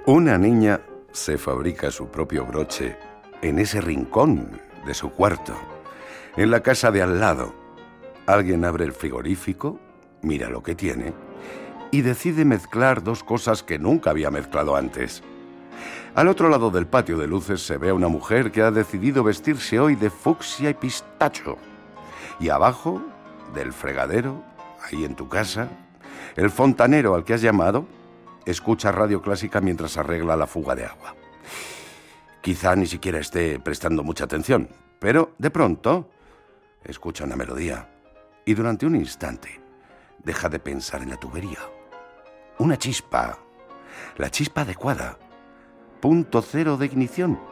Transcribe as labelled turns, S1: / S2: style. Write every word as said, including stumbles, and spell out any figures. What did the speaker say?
S1: Una niña se fabrica su propio broche en ese rincón de su cuarto. En la casa de al lado, alguien abre el frigorífico, mira lo que tiene y decide mezclar dos cosas que nunca había mezclado antes. Al otro lado del patio de luces se ve a una mujer que ha decidido vestirse hoy de fucsia y pistacho. Y abajo del fregadero, ahí en tu casa, el fontanero al que has llamado escucha radio clásica mientras arregla la fuga de agua. Quizá ni siquiera esté prestando mucha atención, pero de pronto escucha una melodía y durante un instante deja de pensar en la tubería. Una chispa, la chispa adecuada, punto cero de ignición.